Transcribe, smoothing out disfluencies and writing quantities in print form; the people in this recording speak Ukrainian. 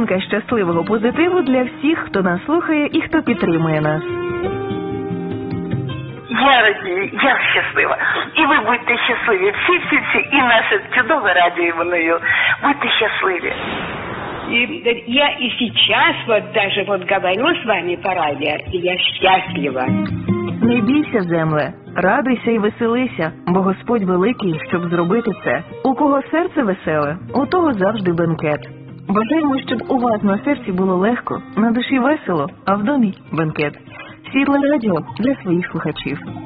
склянка щасливого позитиву для всіх, хто нас слухає і хто підтримує нас. Я радію, я щаслива. І ви будьте щасливі. Всі. І наше чудове радіо Мануїл. Будьте щасливі. И я и сейчас даже говорю с вами по радио, и я счастлива. Не бійся, земле, радуйся і веселися, бо Господь великий, щоб зробити це. У кого серце веселе, у того завжди бенкет. Бажаємо, щоб у вас на серці було легко, на душі весело, а в домі бенкет. Світле радіо для своїх слухачів.